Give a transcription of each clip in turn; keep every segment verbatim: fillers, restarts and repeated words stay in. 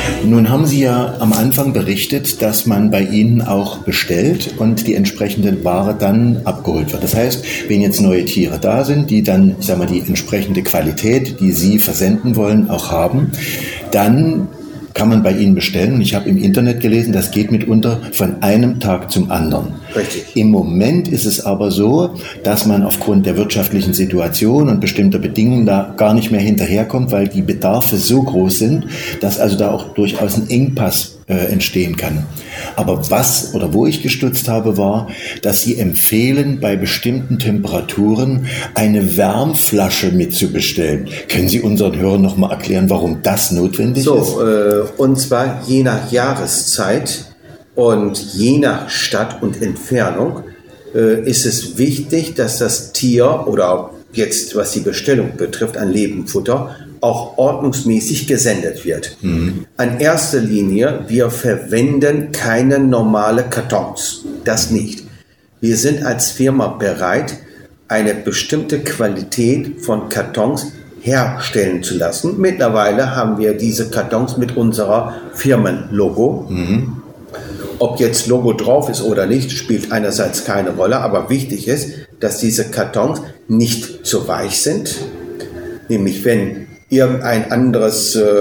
Nun haben Sie ja am Anfang berichtet, dass man bei Ihnen auch bestellt und die entsprechende Ware dann abgeholt wird. Das heißt, wenn jetzt neue Tiere da sind, die dann, ich sag mal, die entsprechende Qualität, die Sie versenden wollen, auch haben, dann kann man bei Ihnen bestellen. Und ich habe im Internet gelesen, das geht mitunter von einem Tag zum anderen. Richtig. Im Moment ist es aber so, dass man aufgrund der wirtschaftlichen Situation und bestimmter Bedingungen da gar nicht mehr hinterherkommt, weil die Bedarfe so groß sind, dass also da auch durchaus ein Engpass äh, entstehen kann. Aber was oder wo ich gestutzt habe, war, dass Sie empfehlen, bei bestimmten Temperaturen eine Wärmflasche mitzubestellen. Können Sie unseren Hörern noch mal erklären, warum das notwendig so, ist? So, äh, und zwar je nach Jahreszeit und je nach Stadt und Entfernung äh, ist es wichtig, dass das Tier oder jetzt, was die Bestellung betrifft, an Lebendfutter, auch ordnungsmäßig gesendet wird. Mhm. An erster Linie, wir verwenden keine normale Kartons. Das nicht. Wir sind als Firma bereit, eine bestimmte Qualität von Kartons herstellen zu lassen. Mittlerweile haben wir diese Kartons mit unserer Firmenlogo. Mhm. Ob jetzt Logo drauf ist oder nicht, spielt einerseits keine Rolle, aber wichtig ist, dass diese Kartons nicht zu weich sind. Nämlich wenn irgendein anderes, äh,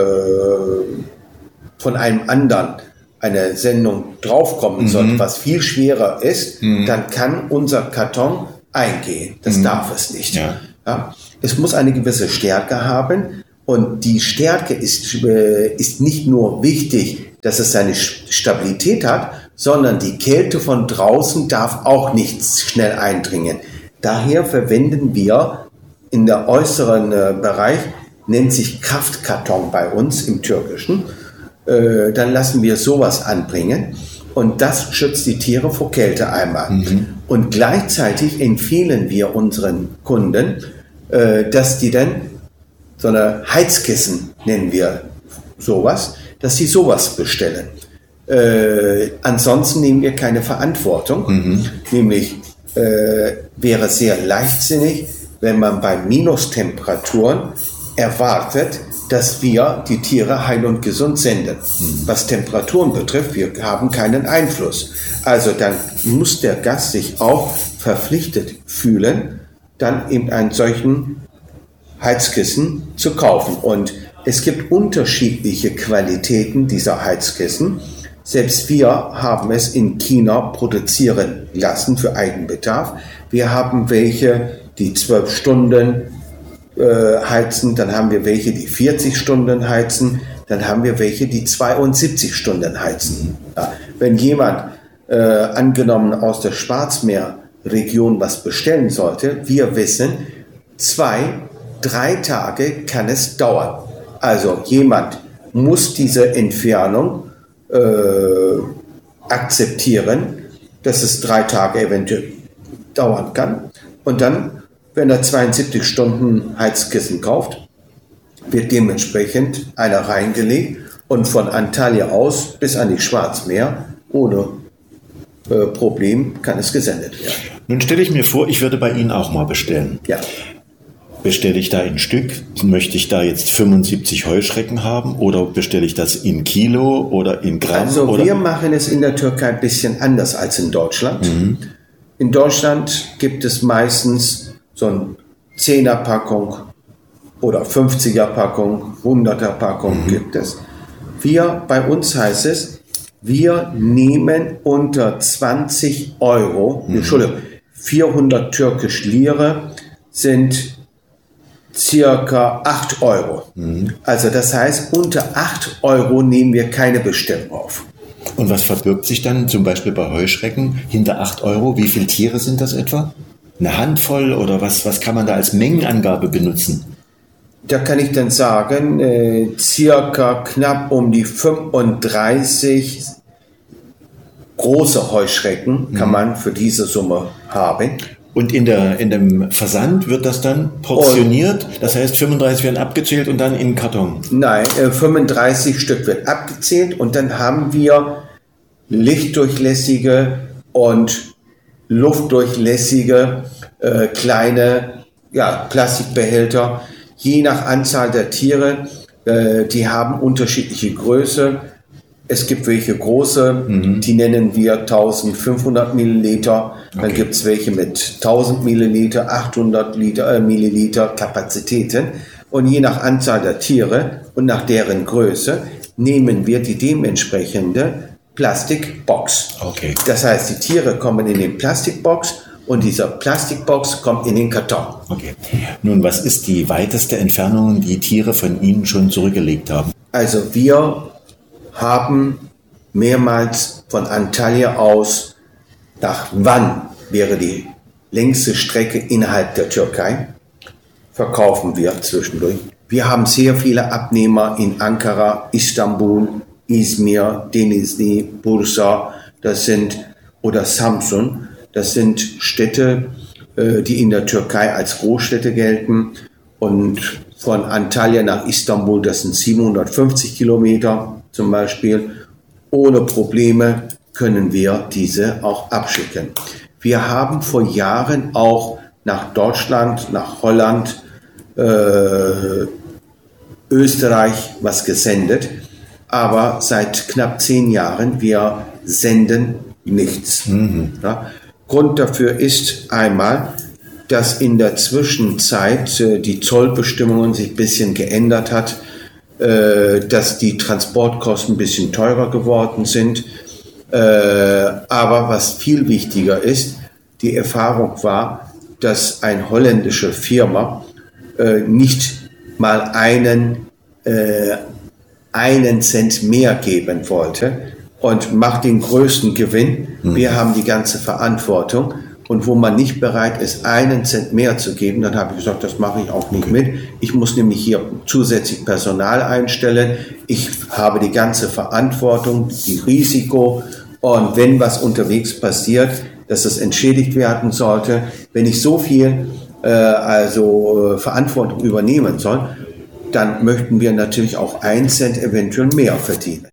von einem anderen eine Sendung draufkommen mhm. sollte, was viel schwerer ist, mhm. dann kann unser Karton eingehen. Das mhm. darf es nicht. Ja. Ja? Es muss eine gewisse Stärke haben und die Stärke ist, äh, ist nicht nur wichtig, dass es seine Stabilität hat, sondern die Kälte von draußen darf auch nicht schnell eindringen. Daher verwenden wir in der äußeren äh, Bereich, nennt sich Kraftkarton bei uns im Türkischen, äh, dann lassen wir sowas anbringen und das schützt die Tiere vor Kälte einmal. Mhm. Und gleichzeitig empfehlen wir unseren Kunden, äh, dass die dann so eine Heizkissen, nennen wir sowas, dass sie sowas bestellen. Äh, ansonsten nehmen wir keine Verantwortung, mhm. nämlich äh, wäre sehr leichtsinnig, wenn man bei Minustemperaturen erwartet, dass wir die Tiere heil und gesund senden. Mhm. Was Temperaturen betrifft, wir haben keinen Einfluss. Also dann muss der Gast sich auch verpflichtet fühlen, dann eben einen solchen Heizkissen zu kaufen. Und es gibt unterschiedliche Qualitäten dieser Heizkissen. Selbst wir haben es in China produzieren lassen für Eigenbedarf. Wir haben welche, die zwölf Stunden äh, heizen, dann haben wir welche, die vierzig Stunden heizen, dann haben wir welche, die zweiundsiebzig Stunden heizen. Ja, wenn jemand äh, angenommen aus der Schwarzmeerregion was bestellen sollte, wir wissen, zwei, drei Tage kann es dauern. Also jemand muss diese Entfernung äh, akzeptieren, dass es drei Tage eventuell dauern kann. Und dann, wenn er zweiundsiebzig Stunden Heizkissen kauft, wird dementsprechend einer reingelegt und von Antalya aus bis an die Schwarzmeer ohne äh, Problem kann es gesendet werden. Nun stelle ich mir vor, ich würde bei Ihnen auch mal bestellen. Ja. Bestelle ich da in Stück? Möchte ich da jetzt fünfundsiebzig Heuschrecken haben oder bestelle ich das in Kilo oder in Gramm? Also oder? Wir machen es in der Türkei ein bisschen anders als in Deutschland. Mhm. In Deutschland gibt es meistens so ein Zehner-Packung oder fünfziger-Packung, hunderter-Packung mhm. gibt es. Wir, bei uns heißt es, wir nehmen unter zwanzig Euro, mhm. Entschuldigung, vierhundert türkisch Lire sind circa acht Euro. Mhm. Also das heißt, unter acht Euro nehmen wir keine Bestellung auf. Und was verbirgt sich dann zum Beispiel bei Heuschrecken hinter acht Euro? Wie viele Tiere sind das etwa? Eine Handvoll oder was, was kann man da als Mengenangabe benutzen? Da kann ich dann sagen, äh, circa knapp um die fünfunddreißig große Heuschrecken kann mhm. man für diese Summe haben. Und in, der, in dem Versand wird das dann portioniert? Und das heißt, fünfunddreißig werden abgezählt und dann in Karton? Nein, äh, fünfunddreißig Stück wird abgezählt und dann haben wir lichtdurchlässige und luftdurchlässige äh, kleine ja, Plastikbehälter. Je nach Anzahl der Tiere Äh, die haben unterschiedliche Größe. Es gibt welche große, Mhm. die nennen wir eintausendfünfhundert Milliliter. Dann Okay. gibt es welche mit tausend Milliliter, achthundert Liter, äh, Milliliter Kapazitäten. Und je nach Anzahl der Tiere und nach deren Größe nehmen wir die dementsprechende Plastikbox. Okay. Das heißt, die Tiere kommen in den Plastikbox und dieser Plastikbox kommt in den Karton. Okay. Nun, was ist die weiteste Entfernung, die Tiere von Ihnen schon zurückgelegt haben? Also wir haben mehrmals von Antalya aus, nach Van wäre die längste Strecke innerhalb der Türkei, verkaufen wir zwischendurch. Wir haben sehr viele Abnehmer in Ankara, Istanbul, Izmir, Denizli, Bursa, das sind, oder Samsun, das sind Städte, äh, die in der Türkei als Großstädte gelten. Und von Antalya nach Istanbul, das sind siebenhundertfünfzig Kilometer zum Beispiel. Ohne Probleme können wir diese auch abschicken. Wir haben vor Jahren auch nach Deutschland, nach Holland, äh, Österreich was gesendet. Aber seit knapp zehn Jahren, wir senden nichts. Mhm. Ja. Grund dafür ist einmal, dass in der Zwischenzeit äh, die Zollbestimmungen sich ein bisschen geändert hat, äh, dass die Transportkosten ein bisschen teurer geworden sind. Äh, aber was viel wichtiger ist, die Erfahrung war, dass eine holländische Firma äh, nicht mal einen, äh, einen Cent mehr geben wollte und macht den größten Gewinn. Mhm. Wir haben die ganze Verantwortung. Und wo man nicht bereit ist, einen Cent mehr zu geben, dann habe ich gesagt, das mache ich auch nicht mit. Ich muss nämlich hier zusätzlich Personal einstellen. Ich habe die ganze Verantwortung, die Risiko. Und wenn was unterwegs passiert, dass es entschädigt werden sollte, wenn ich so viel äh, also äh, Verantwortung übernehmen soll, dann möchten wir natürlich auch einen Cent eventuell mehr verdienen.